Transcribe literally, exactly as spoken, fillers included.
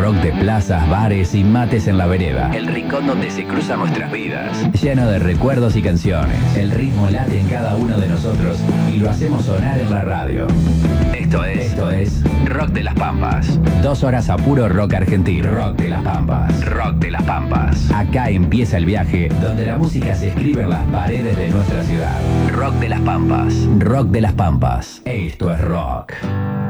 rock de plazas, bares y mates en la vereda. El rincón donde se cruzan nuestras vidas. Lleno de recuerdos y canciones. El ritmo late en cada uno de nosotros y lo hacemos sonar en la radio. Esto es, esto es Rock de las Pampas. Dos horas a puro rock argentino. Rock de las Pampas. Rock de las Pampas. Acá empieza el viaje donde la música se escribe en las paredes de nuestra ciudad. Rock de las Pampas. Rock de las Pampas. Esto es rock.